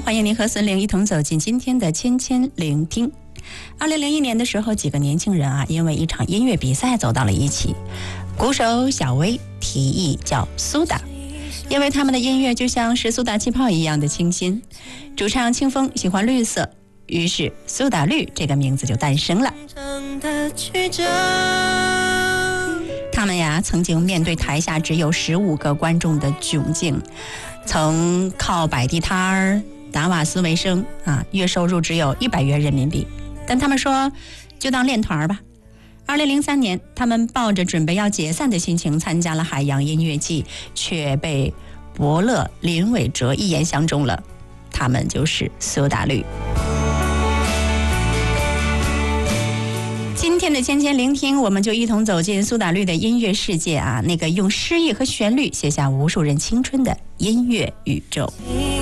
欢迎您和孙玲一同走进今天的千千聆听。2001年的时候，几个年轻人因为一场音乐比赛走到了一起。鼓手小薇提议叫苏打，因为他们的音乐就像是苏打气泡一样的清新。主唱清风喜欢绿色，于是苏打绿这个名字就诞生了。他们曾经面对台下只有15个观众的窘境，曾靠摆地摊儿打瓦斯为生月收入只有100元人民币，但他们说就当练团吧。2003年，他们抱着准备要解散的心情参加了海洋音乐季，却被伯乐林伟哲一言相中了，他们就是苏打绿。今天的千千聆听，我们就一同走进苏打绿的音乐世界那个用诗意和旋律写下无数人青春的音乐宇宙。